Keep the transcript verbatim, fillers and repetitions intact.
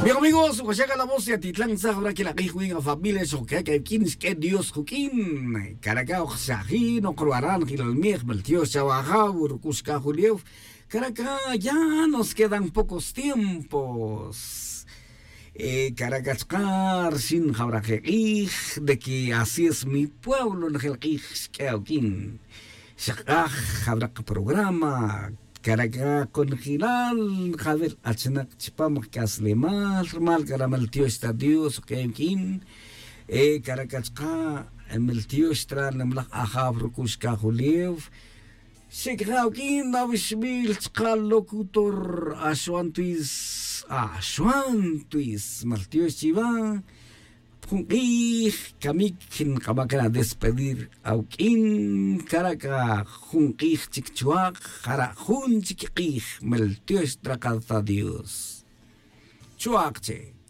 Bien amigos, pues llega la voz de Atitlán Zahra que la que juega familia so que que kins que Dios kukin Caracao Sahin o Croarán Gilmir Beltio Chabajau Cusca Julio Caracá ya nos quedan pocos tiempos. Eh, Caracascar sin Jabrajeij de que así es mi pueblo en el que aukin Shakaj Jabrak programa Caracá con Gilal, Javier Achenak Chipam, Caslemar, Mal Caramal Tío está Dios, Kenkin, E Caracasca, el Tío está Nemlak Ajabro Cusca Juliev, Shekaukin, Navishmil, Chkal Locutor, Ashuantuis, Ashuantuis, Maltío Chiva. Junqij kamikin kamakana despedir aukin Caraca junqij chikchuak jara jun chiquij meltios tracalza Dios chuakche.